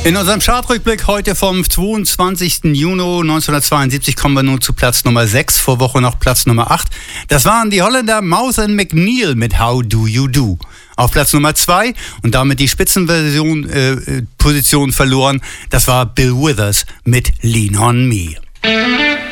In unserem Chartrückblick heute vom 22. Juni 1972 kommen wir nun zu Platz Nummer 6, vor Woche noch Platz Nummer 8. Das waren die Holländer Mouse & McNeil mit How Do You Do. Auf Platz Nummer 2 und damit die Spitzenposition verloren, das war Bill Withers mit Lean On Me.